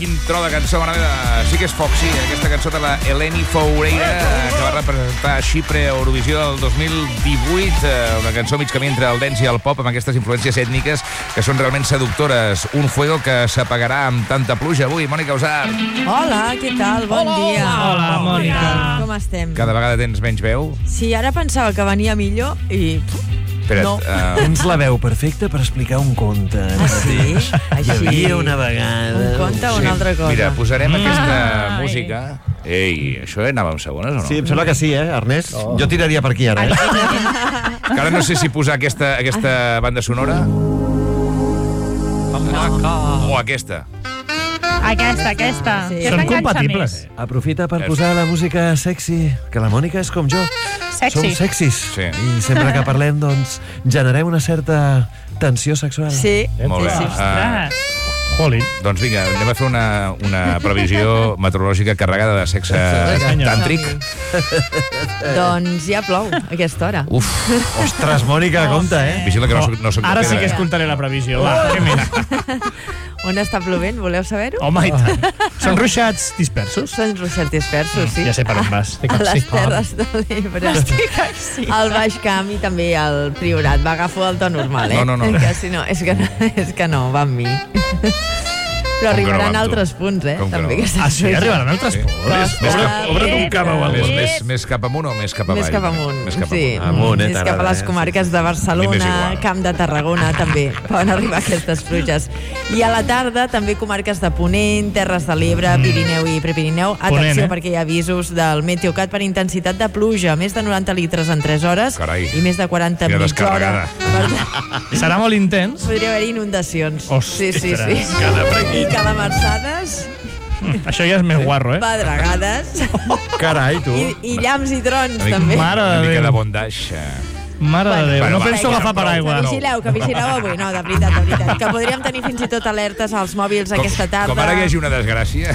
quin tro de cançó, mare meva. Sí que és Foxy, aquesta cançó de la Eleni Foureira, que va representar Xipre a Eurovisió del 2018, una cançó mig camí entre el dance i el pop, amb aquestes influències ètniques que són realment seductores. Un fuego que s'apagarà amb tanta pluja avui. Mònica Usart. Hola, què tal? Bon dia. Hola, Mònica. Com estem? Cada vegada tens menys veu? Sí, ara pensava que venia millor i... Espera't, No. Tens la veu perfecta per explicar un conte. Ah, sí? Hi havia una vegada... Un conte o una altra cosa? Mira, posarem aquesta música. Ei, això anava amb segones o no? Sí, em sembla que sí, Ernest? Jo tiraria per aquí, ara, Que ara no sé si posar aquesta banda sonora o aquesta. Aquesta. Sí. Què Són t'enganxa compatibles. més? Aprofita per posar la música sexy, que la Mònica és com jo. Sexy. Som sexis. Sí. I sempre que parlem, doncs, generem una certa tensió sexual. Sí. Molt bé. Sí, sí. Ostres. Jolín. Doncs vinga, anem a fer una previsió meteorològica carregada de sexe tàntric. Doncs ja plou a aquesta hora. Uf, Ostres, Mònica, compte, vigila que no soc de Ara sí que pedra, escoltaré la previsió. Va, què mira? On està plovent? Voleu saber-ho? Home, i tant. Són ruixats dispersos? Són ruixats dispersos, sí. Ja sé per on vas. A les Terres de l'Ebre. Al Baix Camp i també al Priorat. Va, agafo el to normal, No. Que si no, és que no, va amb mi. Però Com que no va arribaran amb tu? altres punts, Com que també no? aquestes Ah, sí? pluges. Arribaran altres punts? Obre't un cava o alguna cosa. Més cap amunt o més cap avall? Més cap amunt, Més cap sí. amunt. Amunt, Més cap a t'agrada, les comarques de A mi m'és Barcelona, igual. Camp de Tarragona, també poden arribar aquestes pluges. I a la tarda també comarques de Ponent, Terres de l'Ebre, Pirineu i Prepirineu. Atenció, Ponent, perquè hi ha avisos del Meteocat per intensitat de pluja, més de 90 litres en 3 hores Carai. i més de 40 Quina en mitja hora. descarregada. Per tant, Serà molt intens? podria haver inundacions. Ostres. Sí. I calamarsades, Això ja és més guarro, pedregades Carai, tu. i llamps i trons, Una mica- també. Mare de Una mica Déu. de bondage. Mare de Déu. Bueno, No va, penso vinga, agafar paraigua. Que vigileu avui. No, de veritat. Que podríem tenir fins i tot alertes als mòbils aquesta tarda. Com ara que hi hagi una desgràcia.